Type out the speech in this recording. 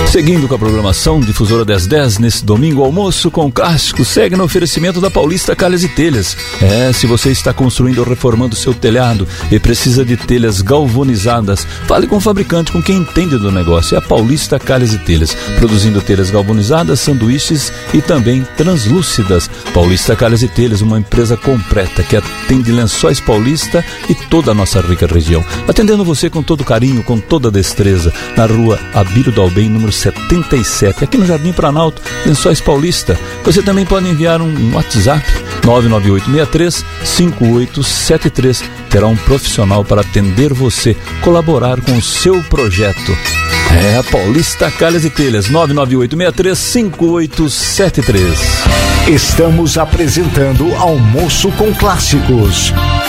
Seguindo com a programação Difusora 1010, nesse domingo, almoço com clássico segue no oferecimento da Paulista Calhas e Telhas. Se você está construindo ou reformando seu telhado e precisa de telhas galvanizadas, fale com o fabricante, com quem entende do negócio. É a Paulista Calhas e Telhas, produzindo telhas galvanizadas, sanduíches e também translúcidas. Paulista Calhas e Telhas, uma empresa completa que atende Lençóis Paulista e toda a nossa rica região, atendendo você com todo carinho, com toda destreza, na rua Abílio do Albem, número 77, aqui no Jardim Planalto, Lençóis Paulista. Você também pode enviar um WhatsApp 99863-5873. Terá um profissional para atender você, colaborar com o seu projeto. É a Paulista Calhas e Telhas, 99863-5873. Estamos apresentando Almoço com Clássicos.